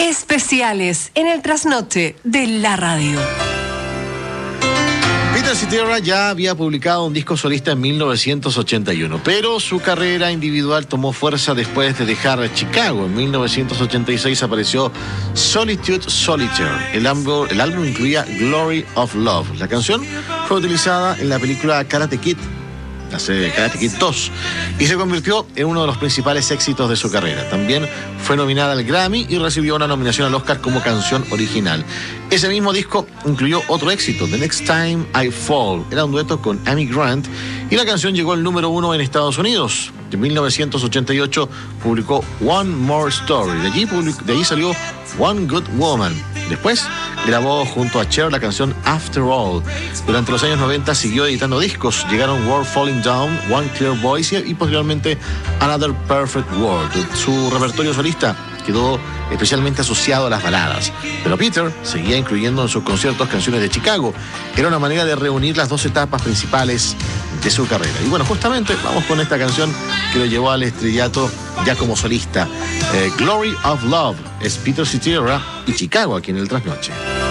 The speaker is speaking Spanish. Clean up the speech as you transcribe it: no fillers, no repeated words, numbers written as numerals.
Especiales en el trasnoche de la radio. Peter Cetera ya había publicado un disco solista en 1981, pero su carrera individual tomó fuerza después de dejar Chicago. En 1986 apareció Solitude Solitaire. El álbum incluía Glory of Love. La canción fue utilizada en la película Karate Kid, Karate Kid 2, y se convirtió en uno de los principales éxitos de su carrera. También fue nominada al Grammy y recibió una nominación al Oscar como canción original. Ese mismo disco incluyó otro éxito, The Next Time I Fall. Era un dueto con Amy Grant y la canción llegó al número 1 en Estados Unidos. En 1988 publicó One More Story. De allí salió One Good Woman. Después grabó junto a Cher la canción After All. Durante los años 90 siguió editando discos. Llegaron World Falling Down, One Clear Voice y posteriormente Another Perfect World. Su repertorio solista quedó especialmente asociado a las baladas. Pero Peter seguía incluyendo en sus conciertos canciones de Chicago. Era una manera de reunir las dos etapas principales de su carrera. Y bueno, justamente vamos con esta canción que lo llevó al estrellato ya como solista. Glory of Love es Peter Cetera y Chicago aquí en el Trasnoche.